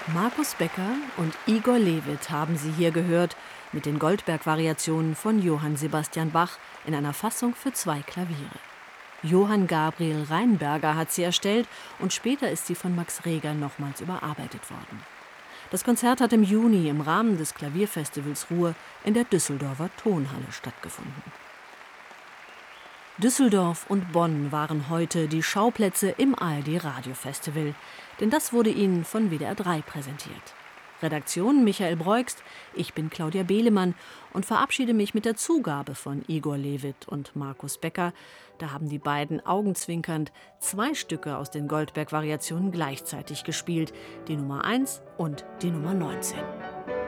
Markus Becker und Igor Levit haben Sie hier gehört mit den Goldberg-Variationen von Johann Sebastian Bach in einer Fassung für 2 Klaviere. Johann Gabriel Rheinberger hat sie erstellt und später ist sie von Max Reger nochmals überarbeitet worden. Das Konzert hat im Juni im Rahmen des Klavierfestivals Ruhr in der Düsseldorfer Tonhalle stattgefunden. Düsseldorf und Bonn waren heute die Schauplätze im ARD-Radio-Festival, denn das wurde Ihnen von WDR 3 präsentiert. Redaktion Michael Breugst, ich bin Claudia Behlemann und verabschiede mich mit der Zugabe von Igor Levit und Markus Becker. Da haben die beiden augenzwinkernd 2 Stücke aus den Goldberg-Variationen gleichzeitig gespielt, die Nummer 1 und die Nummer 19.